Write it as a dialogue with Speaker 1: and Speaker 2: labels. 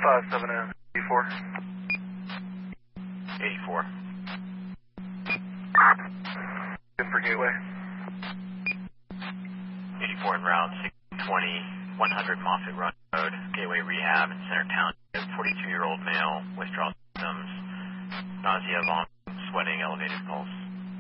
Speaker 1: 57 84.
Speaker 2: 84.
Speaker 1: Good for Gateway.
Speaker 2: 84 en route, 620, 100 Moffett Run Road, Gateway Rehab in Center Town. 42-year-old male, withdrawal symptoms, nausea, vomiting, sweating, elevated pulse.